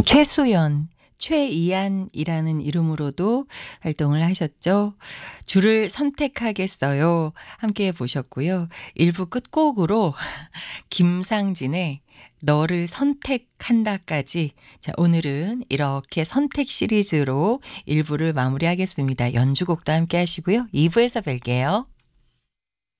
최수연, 최이안이라는 이름으로도 활동을 하셨죠. 줄을 선택하겠어요. 함께 보셨고요. 1부 끝곡으로 김상진의 너를 선택한다까지. 자, 오늘은 이렇게 선택 시리즈로 1부를 마무리하겠습니다. 연주곡도 함께 하시고요. 2부에서 뵐게요.